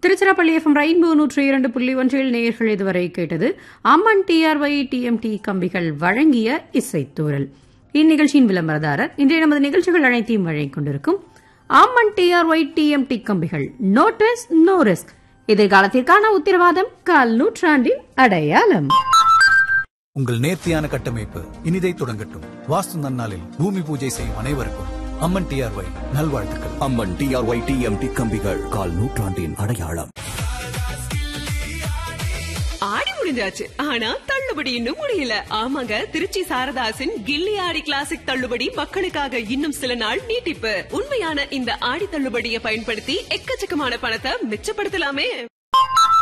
Tiruchirappalli FM rainbow 102.1 நேயர்கள் இதுவரை கேட்டது அம்மன் டிஆர்ஒய் டிஎம்டி கம்பிகள் வழங்கிய இசைத்தூரல். இந்நிகழ்ச்சியின் விளம்பரதாரர் இன்றைய நமது நிகழ்ச்சிகள் அனைத்தையும் வழங்கிக் கொண்டிருக்கும் அம்மன் டிஆர்ஒய் டிஎம்டி கம்பிகள். நோ டெஸ்ட் நோ ரிஸ்க், எதிர்காலத்திற்கான உத்தரவாதம், கால் நூற்றாண்டின் அடையாளம். உங்கள் நேர்த்தியான கட்டமைப்பு இனிதை தொடங்கட்டும். வாஸ்து நன்னாளில் பூமி பூஜை செய்யும் அனைவருக்கும் அம்மன் டிஆர்ஒய் நல்வாழ்த்துக்கள். அம்மன் டிஆர்ஒய் டிஎம்டி கம்பிகள், கால் நூற்றாண்டின் அடையாளம். ஆடி முடிஞ்சாச்சு, ஆனா தள்ளுபடி இன்னும் முடியல. ஆமாங்க, திருச்சி சாரதாசின் கில்லி ஆடி கிளாசிக் தள்ளுபடி மக்களுக்காக இன்னும் சில நாள் நீட்டிப்பு. உண்மையான இந்த ஆடி தள்ளுபடியை பயன்படுத்தி எக்கச்சக்கமான பணத்தை மிச்சப்படுத்தலாமே.